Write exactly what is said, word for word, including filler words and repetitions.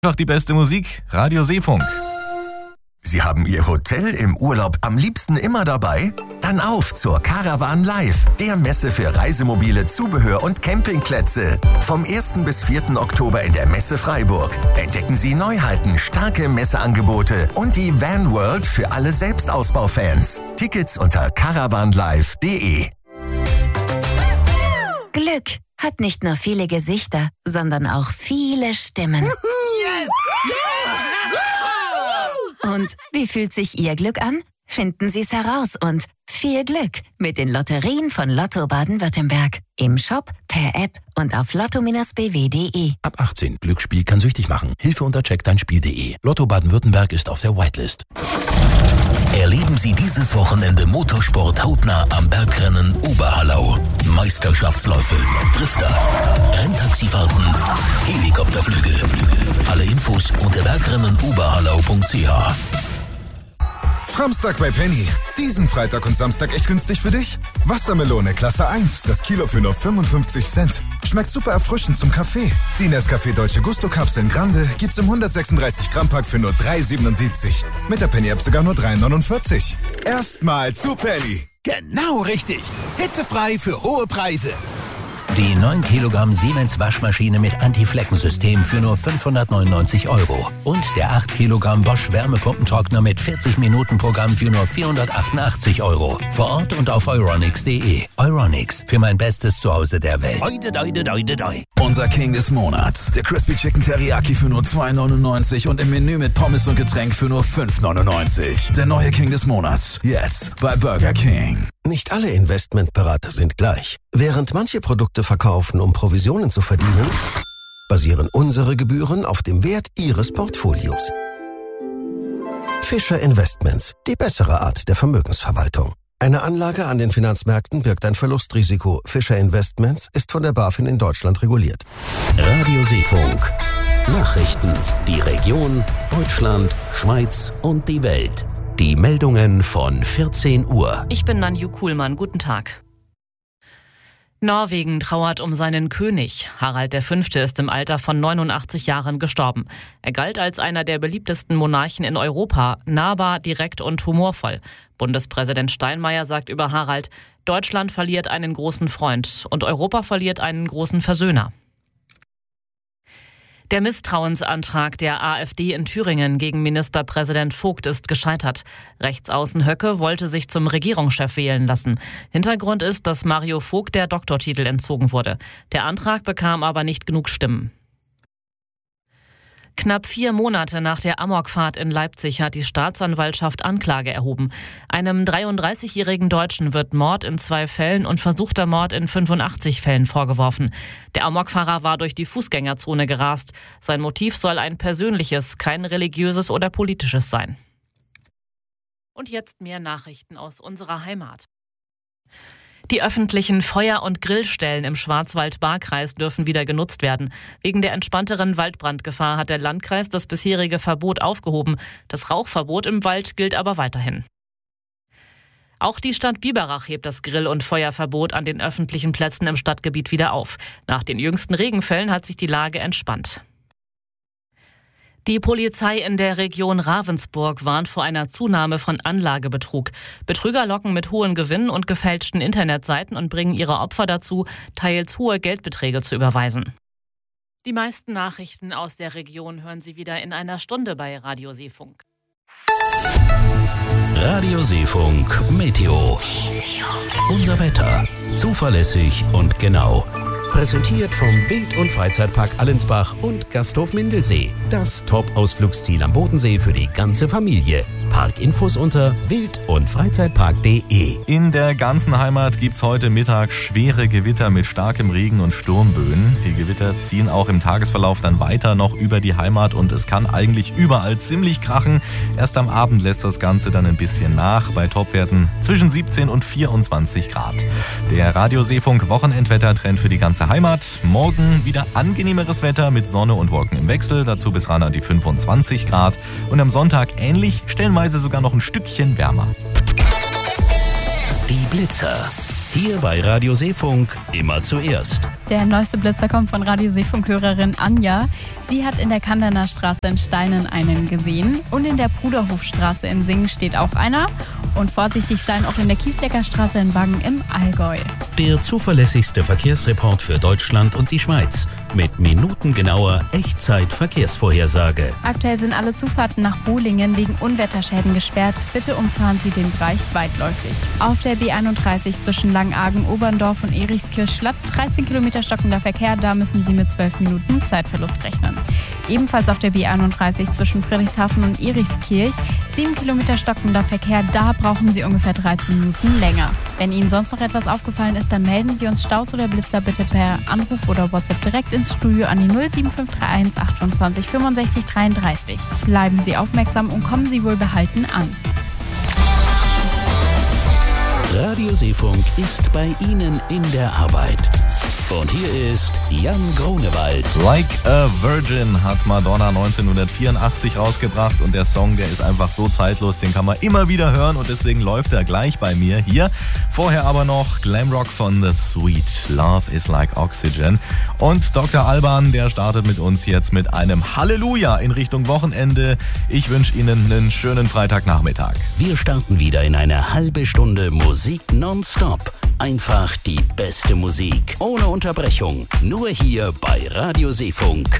Einfach die beste Musik, Radio Seefunk. Sie haben Ihr Hotel im Urlaub am liebsten immer dabei? Dann auf zur Caravan Live, der Messe für Reisemobile, Zubehör und Campingplätze. Vom ersten bis vierten Oktober in der Messe Freiburg. Entdecken Sie Neuheiten, starke Messeangebote und die Van World für alle Selbstausbaufans. Tickets unter caravanlive punkt de. Glück hat nicht nur viele Gesichter, sondern auch viele Stimmen. Und wie fühlt sich Ihr Glück an? Finden Sie es heraus und viel Glück mit den Lotterien von Lotto Baden-Württemberg. Im Shop, per App und auf lotto Bindestrich b w punkt de. Ab achtzehn. Glücksspiel kann süchtig machen. Hilfe unter check dein spiel punkt de. Lotto Baden-Württemberg ist auf der Whitelist. Erleben Sie dieses Wochenende Motorsport hautnah am Bergrennen Oberhallau. Meisterschaftsläufe, Drifter, Renntaxifahrten, Helikopterflüge. Alle Infos unter bergrennen oberhallau punkt c h. Samstag bei Penny. Diesen Freitag und Samstag echt günstig für dich? Wassermelone Klasse eins, das Kilo für nur fünfundfünfzig Cent. Schmeckt super erfrischend zum Kaffee. Die Nescafé Dolce Gusto Kapseln Grande gibt's im hundertsechsunddreißig Gramm Pack für nur drei siebenundsiebzig. Mit der Penny App sogar nur drei neunundvierzig. Erstmal zu Penny. Genau richtig. Hitzefrei für hohe Preise. Die neun Kilogramm Siemens Waschmaschine mit Anti-Flecken-System für nur fünfhundertneunundneunzig Euro. Und der acht Kilogramm Bosch Wärmepumpentrockner mit vierzig Minuten Programm für nur vierhundertachtundachtzig Euro. Vor Ort und auf euronics punkt de. Euronics, für mein bestes Zuhause der Welt. Doi, doi, doi, doi, doi. Unser King des Monats. Der Crispy Chicken Teriyaki für nur zwei neunundneunzig und im Menü mit Pommes und Getränk für nur fünf neunundneunzig. Der neue King des Monats. Jetzt bei Burger King. Nicht alle Investmentberater sind gleich. Während manche Produkte verkaufen, um Provisionen zu verdienen, basieren unsere Gebühren auf dem Wert Ihres Portfolios. Fischer Investments, die bessere Art der Vermögensverwaltung. Eine Anlage an den Finanzmärkten birgt ein Verlustrisiko. Fischer Investments ist von der BaFin in Deutschland reguliert. Radio Seefunk. Nachrichten. Die Region, Deutschland, Schweiz und die Welt. Die Meldungen von vierzehn Uhr. Ich bin Nanju Kuhlmann. Guten Tag. Norwegen trauert um seinen König. Harald der Fünfte ist im Alter von neunundachtzig Jahren gestorben. Er galt als einer der beliebtesten Monarchen in Europa, nahbar, direkt und humorvoll. Bundespräsident Steinmeier sagt über Harald: Deutschland verliert einen großen Freund und Europa verliert einen großen Versöhner. Der Misstrauensantrag der AfD in Thüringen gegen Ministerpräsident Vogt ist gescheitert. Rechtsaußen Höcke wollte sich zum Regierungschef wählen lassen. Hintergrund ist, dass Mario Vogt der Doktortitel entzogen wurde. Der Antrag bekam aber nicht genug Stimmen. Knapp vier Monate nach der Amokfahrt in Leipzig hat die Staatsanwaltschaft Anklage erhoben. Einem dreiunddreißigjährigen Deutschen wird Mord in zwei Fällen und versuchter Mord in fünfundachtzig Fällen vorgeworfen. Der Amokfahrer war durch die Fußgängerzone gerast. Sein Motiv soll ein persönliches, kein religiöses oder politisches sein. Und jetzt mehr Nachrichten aus unserer Heimat. Die öffentlichen Feuer- und Grillstellen im Schwarzwald-Baar-Kreis dürfen wieder genutzt werden. Wegen der entspannteren Waldbrandgefahr hat der Landkreis das bisherige Verbot aufgehoben. Das Rauchverbot im Wald gilt aber weiterhin. Auch die Stadt Biberach hebt das Grill- und Feuerverbot an den öffentlichen Plätzen im Stadtgebiet wieder auf. Nach den jüngsten Regenfällen hat sich die Lage entspannt. Die Polizei in der Region Ravensburg warnt vor einer Zunahme von Anlagebetrug. Betrüger locken mit hohen Gewinnen und gefälschten Internetseiten und bringen ihre Opfer dazu, teils hohe Geldbeträge zu überweisen. Die meisten Nachrichten aus der Region hören Sie wieder in einer Stunde bei Radio Seefunk. Radio Seefunk Meteo. Unser Wetter. Zuverlässig und genau. Präsentiert vom Wild- und Freizeitpark Allensbach und Gasthof Mindelsee. Das Top-Ausflugsziel am Bodensee für die ganze Familie. Parkinfos unter wild- und freizeitpark punkt de. In der ganzen Heimat gibt's heute Mittag schwere Gewitter mit starkem Regen und Sturmböen. Die Gewitter ziehen auch im Tagesverlauf dann weiter noch über die Heimat und es kann eigentlich überall ziemlich krachen. Erst am Abend lässt das Ganze dann ein bisschen nach, bei Topwerten zwischen siebzehn und vierundzwanzig Grad. Der Radio Seefunk Wochenendwettertrend für die ganze Heimat. Morgen wieder angenehmeres Wetter mit Sonne und Wolken im Wechsel, dazu bis ran an die fünfundzwanzig Grad. Und am Sonntag ähnlich, stellenweise sogar noch ein Stückchen wärmer. Die Blitzer. Hier bei Radio Seefunk immer zuerst. Der neueste Blitzer kommt von Radio Seefunk-Hörerin Anja. Sie hat in der Kanderner Straße in Steinen einen gesehen und in der Bruderhofstraße in Singen steht auch einer. Und vorsichtig sein auch in der Kieslecker Straße in Baggen im Allgäu. Der zuverlässigste Verkehrsreport für Deutschland und die Schweiz mit minutengenauer Echtzeit-Verkehrsvorhersage. Aktuell sind alle Zufahrten nach Bohlingen wegen Unwetterschäden gesperrt. Bitte umfahren Sie den Bereich weitläufig. Auf der B einunddreißig zwischen Langenargen, Oberndorf und Erichskirch-Schlatt dreizehn Kilometer stockender Verkehr. Da müssen Sie mit zwölf Minuten Zeitverlust rechnen. Ebenfalls auf der B einunddreißig zwischen Friedrichshafen und Erichskirch sieben Kilometer stockender Verkehr. Da brauchen Sie ungefähr dreizehn Minuten länger. Wenn Ihnen sonst noch etwas aufgefallen ist, dann melden Sie uns Staus oder Blitzer bitte per Anruf oder WhatsApp direkt ins Studio an die null sieben fünf drei eins achtundzwanzig fünfundsechzig dreiunddreißig. Bleiben Sie aufmerksam und kommen Sie wohlbehalten an. Radio Seefunk ist bei Ihnen in der Arbeit. Und hier ist Jan Grunewald. Like a Virgin hat Madonna neunzehnhundertvierundachtzig rausgebracht und der Song, der ist einfach so zeitlos, den kann man immer wieder hören und deswegen läuft er gleich bei mir hier. Vorher aber noch Glamrock von The Sweet, Love is like Oxygen. Und Doktor Alban, der startet mit uns jetzt mit einem Halleluja in Richtung Wochenende. Ich wünsche Ihnen einen schönen Freitagnachmittag. Wir starten wieder in eine halbe Stunde Musik nonstop. Einfach die beste Musik, ohne Unterbrechung. Nur hier bei Radio Seefunk.